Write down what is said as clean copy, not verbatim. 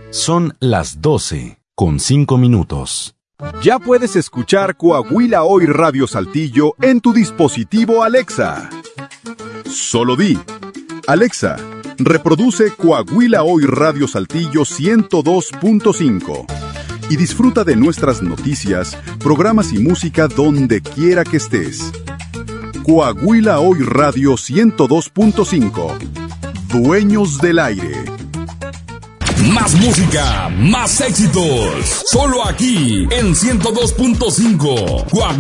Son las 12:05. Ya puedes escuchar Coahuila Hoy Radio Saltillo en tu dispositivo Alexa. Solo di: Alexa, reproduce Coahuila Hoy Radio Saltillo 102.5 y disfruta de nuestras noticias, programas y música donde quiera que estés. Coahuila Hoy Radio 102.5. Dueños del aire. Más música, más éxitos. Solo aquí en 102.5.